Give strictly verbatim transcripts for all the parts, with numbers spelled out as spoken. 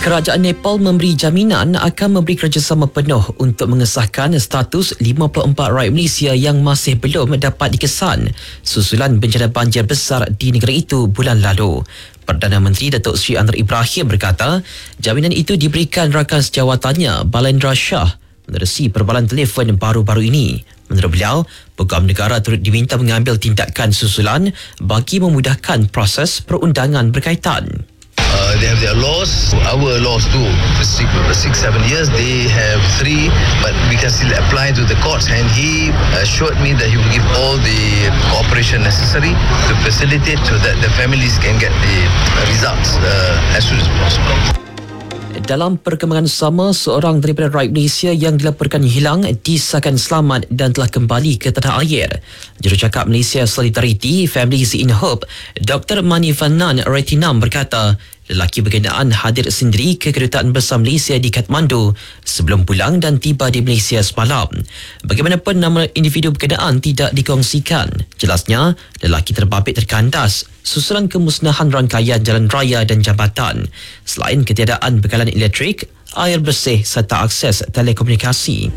Kerajaan Nepal memberi jaminan akan memberi kerjasama penuh untuk mengesahkan status lima puluh empat rakyat Malaysia yang masih belum dapat dikesan susulan bencana banjir besar di negara itu bulan lalu. Perdana Menteri Datuk Seri Anwar Ibrahim berkata, jaminan itu diberikan rakan sejawatannya Balendra Shah menerusi perbalan telefon baru-baru ini. Menurut beliau, peguam negara turut diminta mengambil tindakan susulan bagi memudahkan proses perundangan berkaitan. Uh, they have their laws, our laws too. For six, six, seven years, they have three, but we can still apply to the courts. And he assured me that he will give all the cooperation necessary to facilitate so that the families can get the results uh, as soon as possible. Dalam perkembangan sama, seorang daripada rakyat Malaysia yang dilaporkan hilang disahkan selamat dan telah kembali ke tanah air. Jurucakap Malaysia Solidarity Families in Hope, Doktor Mani Vanan Retinam berkata, lelaki berkenaan hadir sendiri ke Kedutaan Besar Malaysia di Kathmandu sebelum pulang dan tiba di Malaysia semalam. Bagaimanapun, nama individu berkenaan tidak dikongsikan. Jelasnya, lelaki terbabit terkandas susulan kemusnahan rangkaian jalan raya dan jambatan, selain ketiadaan bekalan elektrik, air bersih serta akses telekomunikasi.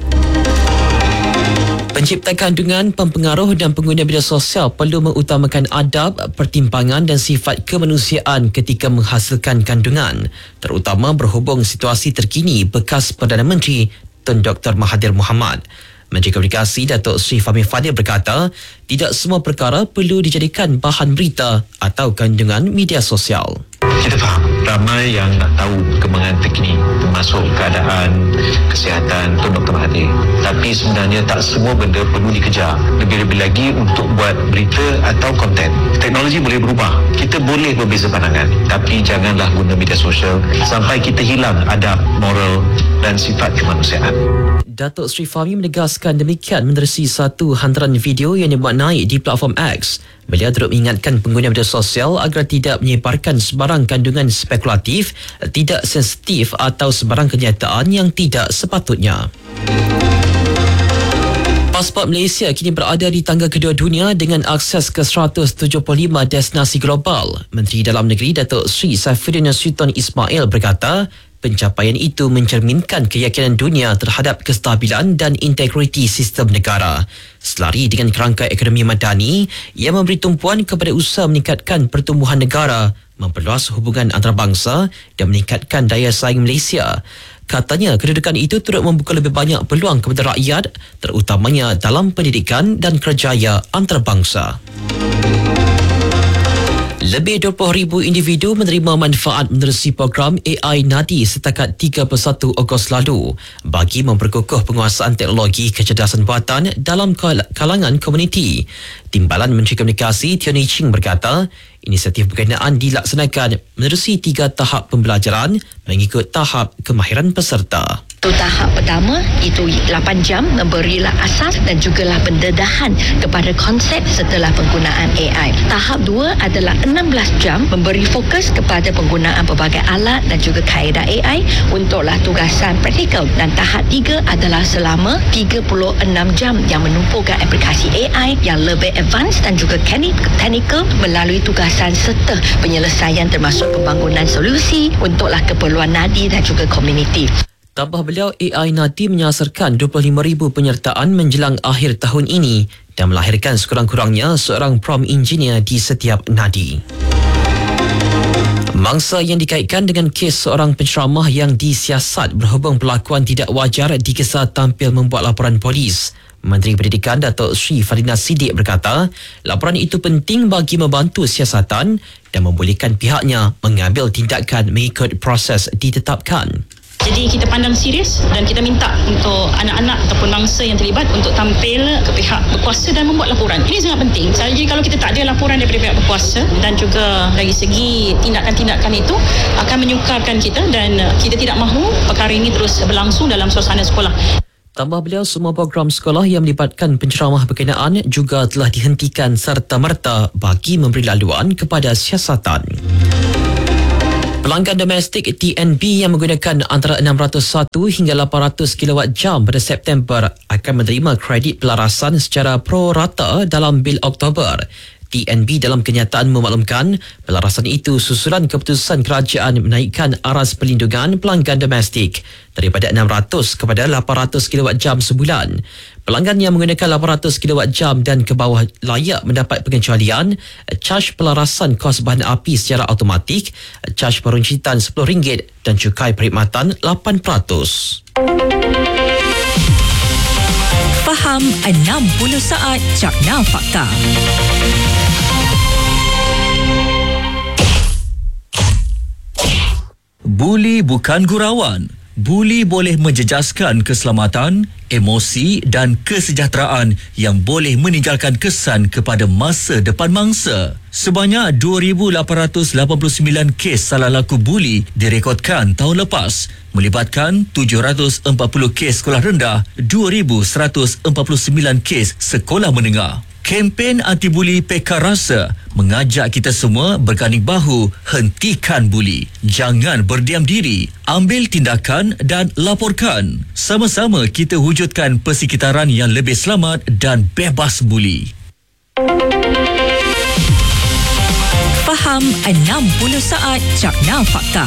Pencipta kandungan, pempengaruh dan pengguna media sosial perlu mengutamakan adab, pertimbangan dan sifat kemanusiaan ketika menghasilkan kandungan, terutama berhubung situasi terkini bekas Perdana Menteri Tun Doktor Mahathir Mohamad. Menteri Komunikasi Datuk Seri Fahmi Fadzil berkata, tidak semua perkara perlu dijadikan bahan berita atau kandungan media sosial. Kita faham ramai yang nak tahu perkembangan terkini termasuk keadaan kesihatan Tun Doktor Mahathir, tapi sebenarnya tak semua benda perlu dikejar, lebih-lebih lagi untuk buat berita atau konten. Teknologi boleh berubah, kita boleh berbeza pandangan, tapi janganlah guna media sosial sampai kita hilang adab, moral dan sifat kemanusiaan. Datuk Seri Fahmi menegaskan demikian menerusi satu hantaran video yang dibuat naik di platform X. Beliau turut mengingatkan pengguna media sosial agar tidak menyebarkan sebarang kandungan spekulatif, tidak sensitif atau sebarang kenyataan yang tidak sepatutnya. Pasport Malaysia kini berada di tangga kedua dunia dengan akses ke seratus tujuh puluh lima destinasi global. Menteri Dalam Negeri Datuk Seri Saifuddin Nasution Ismail berkata, pencapaian itu mencerminkan keyakinan dunia terhadap kestabilan dan integriti sistem negara. Selari dengan kerangka ekonomi madani yang memberi tumpuan kepada usaha meningkatkan pertumbuhan negara, memperluas hubungan antarabangsa dan meningkatkan daya saing Malaysia. Katanya, kedudukan itu turut membuka lebih banyak peluang kepada rakyat, terutamanya dalam pendidikan dan kerjaya antarabangsa. Lebih dua puluh ribu individu menerima manfaat menerusi program A I Nadi setakat tiga puluh satu Ogos lalu bagi memperkukuh penguasaan teknologi kecerdasan buatan dalam kalangan komuniti. Timbalan Menteri Komunikasi Tioni Ching berkata, inisiatif berkenaan dilaksanakan menerusi tiga tahap pembelajaran mengikut tahap kemahiran peserta. Untuk tahap pertama, itu lapan jam memberilah asas dan jugalah pendedahan kepada konsep setelah penggunaan A I. Tahap dua adalah enam belas jam memberi fokus kepada penggunaan pelbagai alat dan juga kaedah A I untuklah tugasan praktikal. Dan tahap tiga adalah selama tiga puluh enam jam yang menumpukan aplikasi A I yang lebih advance dan juga teknikal melalui tugasan serta penyelesaian termasuk pembangunan solusi untuklah keperluan nadi dan juga komuniti. Tambah beliau, A I Nadi menyasarkan dua puluh lima ribu penyertaan menjelang akhir tahun ini dan melahirkan sekurang-kurangnya seorang prompt engineer di setiap nadi. Mangsa yang dikaitkan dengan kes seorang penceramah yang disiasat berhubung perlakuan tidak wajar dikisah tampil membuat laporan polis. Menteri Pendidikan Datuk Seri Fadina Siddiq berkata, laporan itu penting bagi membantu siasatan dan membolehkan pihaknya mengambil tindakan mengikut proses ditetapkan. Jadi kita pandang serius dan kita minta untuk anak-anak ataupun mangsa yang terlibat untuk tampil ke pihak berkuasa dan membuat laporan. Ini sangat penting. Jadi kalau kita tak ada laporan daripada pihak berkuasa dan juga dari segi tindakan-tindakan itu akan menyukarkan kita dan kita tidak mahu perkara ini terus berlangsung dalam suasana sekolah. Tambah beliau, semua program sekolah yang melibatkan penceramah berkenaan juga telah dihentikan serta-merta bagi memberi laluan kepada siasatan. Pelanggan domestik T N B yang menggunakan antara enam ratus satu hingga lapan ratus kilowatt jam pada September akan menerima kredit pelarasan secara pro rata dalam bil Oktober. D N B dalam kenyataan memaklumkan pelarasan itu susulan keputusan kerajaan menaikkan aras perlindungan pelanggan domestik daripada enam ratus kepada lapan ratus kilowatt jam sebulan. Pelanggan yang menggunakan lapan ratus kilowatt jam dan ke bawah layak mendapat pengecualian caj pelarasan kos bahan api secara automatik, caj peruncitan sepuluh ringgit dan cukai perkhidmatan lapan peratus. Faham enam puluh saat Cakna Fakta. Buli bukan gurauan. Buli boleh menjejaskan keselamatan, emosi dan kesejahteraan yang boleh meninggalkan kesan kepada masa depan mangsa. Sebanyak dua ribu lapan ratus lapan puluh sembilan kes salah laku buli direkodkan tahun lepas, melibatkan tujuh ratus empat puluh kes sekolah rendah, dua ribu seratus empat puluh sembilan kes sekolah menengah. Kempen anti-buli Pekar Rasa mengajak kita semua berganding bahu hentikan buli. Jangan berdiam diri, ambil tindakan dan laporkan. Sama-sama kita wujudkan persekitaran yang lebih selamat dan bebas buli. Faham enam puluh saat Cakna Fakta.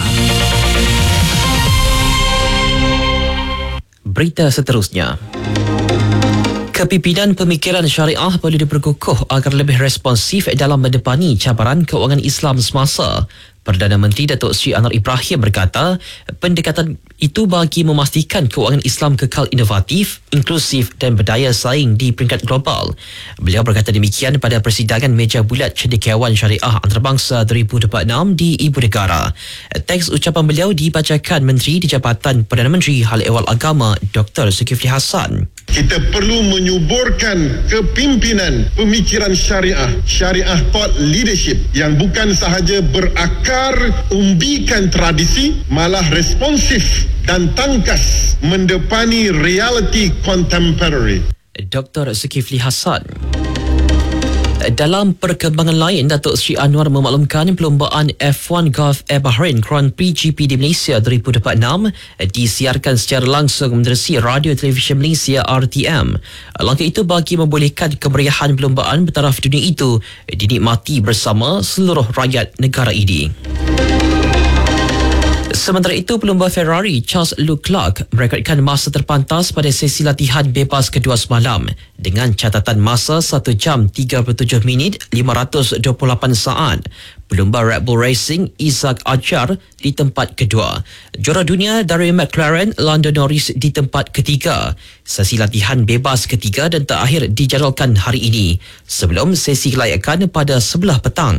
Berita seterusnya. Kepimpinan Pemikiran Syariah perlu diperkukuh agar lebih responsif dalam mendepani cabaran keuangan Islam semasa. Perdana Menteri Datuk Seri Anwar Ibrahim berkata, pendekatan itu bagi memastikan keuangan Islam kekal inovatif, inklusif dan berdaya saing di peringkat global. Beliau berkata demikian pada persidangan meja bulat Cendekiawan Syariah Antarabangsa dua ribu dua puluh enam di Ibu Negara. Teks ucapan beliau dibacakan Menteri di Jabatan Perdana Menteri Hal Ehwal Agama Doktor Zulkifli Hassan. Kita perlu menyuburkan kepimpinan pemikiran syariah, syariah thought leadership yang bukan sahaja berakar umbikan tradisi, malah responsif dan tangkas mendepani realiti contemporary. Doktor Zulkifli Hassan. Dalam perkembangan lain, Datuk Seri Anwar memaklumkan perlombaan F one Gulf Air Bahrain Grand Prix G P di Malaysia dua ribu dua puluh enam disiarkan secara langsung menerusi Radio Televisyen Malaysia R T M. Langkah itu bagi membolehkan kemeriahan perlombaan bertaraf dunia itu dinikmati bersama seluruh rakyat negara ini. Sementara itu, pelumba Ferrari Charles Leclerc merekodkan masa terpantas pada sesi latihan bebas kedua semalam dengan catatan masa satu jam tiga puluh tujuh minit lima ratus dua puluh lapan saat. Pelumba Red Bull Racing Isaac Adjar di tempat kedua. Juara dunia dari McLaren Lando Norris di tempat ketiga. Sesi latihan bebas ketiga dan terakhir dijadualkan hari ini sebelum sesi kelayakan pada sebelah petang.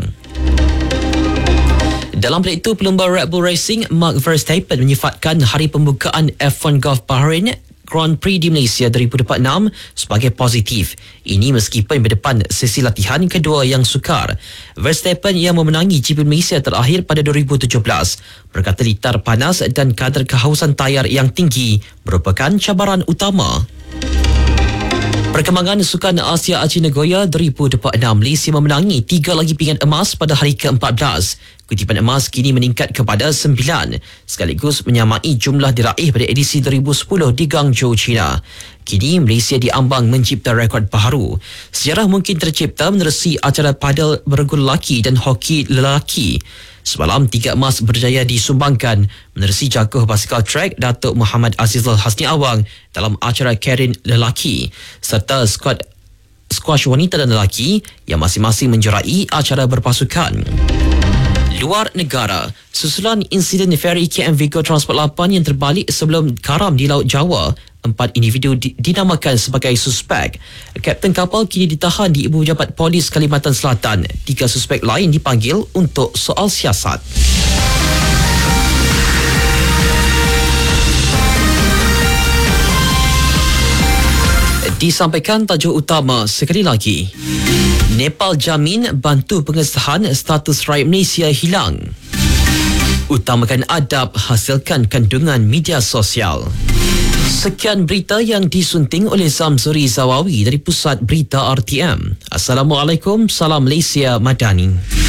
Dalam pada itu, pelumba Red Bull Racing Max Verstappen menyifatkan hari pembukaan F one Gulf Bahrain Grand Prix di Malaysia dua ribu dua puluh enam sebagai positif. Ini meskipun berdepan sesi latihan kedua yang sukar. Verstappen yang memenangi G P Malaysia terakhir pada dua ribu tujuh belas berkata litar panas dan kadar kehausan tayar yang tinggi merupakan cabaran utama. Perkembangan Sukan Asia Aceh Nagoya dua ribu dua puluh enam, Malaysia memenangi tiga lagi pingat emas pada hari ke empat belas. Kutipan emas kini meningkat kepada sembilan sekaligus menyamai jumlah diraih pada edisi dua ribu sepuluh di Guangzhou, China. Kini Malaysia diambang mencipta rekod baharu. Sejarah mungkin tercipta menerusi acara padel bergu lelaki dan hoki lelaki. Semalam tiga emas berjaya disumbangkan menerusi jaguh basikal track Datuk Muhammad Azizul Hasni Awang dalam acara Karin lelaki serta skuad squash wanita dan lelaki yang masing-masing menjerai acara berpasukan. Luar negara, susulan insiden feri K M Vigo Transport lapan yang terbalik sebelum karam di Laut Jawa, empat individu di, dinamakan sebagai suspek. Kapten kapal kini ditahan di Ibu Pejabat Polis Kalimantan Selatan. Tiga suspek lain dipanggil untuk soal siasat. Disampaikan tajuk utama sekali lagi. Nepal jamin bantu pengesahan status rakyat Malaysia hilang. Utamakan adab, hasilkan kandungan media sosial. Sekian berita yang disunting oleh Zamzuri Zawawi dari Pusat Berita R T M. Assalamualaikum, salam Malaysia Madani.